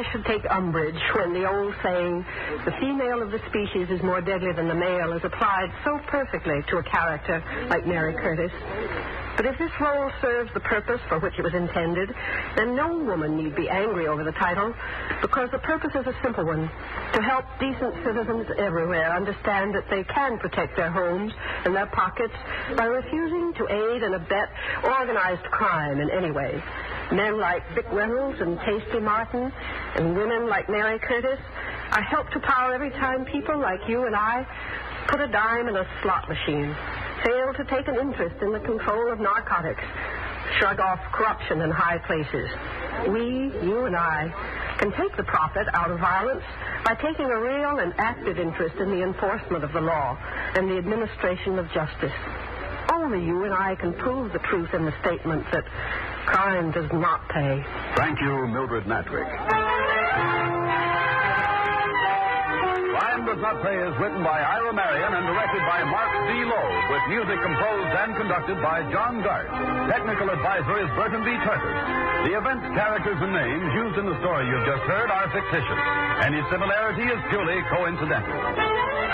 I should take umbrage when the old saying, the female of the species is more deadly than the male, is applied so perfectly to a character like Mary Curtis. But if this role serves the purpose for which it was intended, then no woman need be angry over the title, because the purpose is a simple one: to help decent citizens everywhere understand that they can protect their homes and their pockets by refusing to aid and abet organized crime in any way. Men like Vic Reynolds and Tasty Martin and women like Mary Curtis are helped to power every time people like you and I put a dime in a slot machine, fail to take an interest in the control of narcotics, shrug off corruption in high places. We, you and I, can take the profit out of violence by taking a real and active interest in the enforcement of the law and the administration of justice. Only you and I can prove the truth in the statement that crime does not pay. Thank you, Mildred Natwick. Crime Does Not Pay is written by Ira Marion and directed by Mark D. Loeb, with music composed and conducted by John Gart. Technical advisor is Burton B. Turtis. The events, characters, and names used in the story you've just heard are fictitious. Any similarity is purely coincidental.